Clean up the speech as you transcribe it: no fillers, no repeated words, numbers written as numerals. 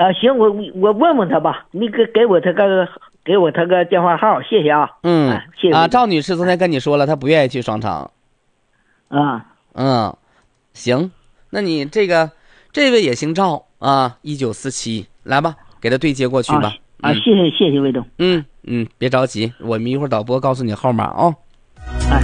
行，我问问他吧，你给我他个电话号，谢谢啊。谢谢赵女士昨天跟你说了，她不愿意去商场。行，那你这位也姓赵啊，1947，来吧，给他对接过去吧。 谢谢魏总。 别着急，我们一会儿导播告诉你号码啊。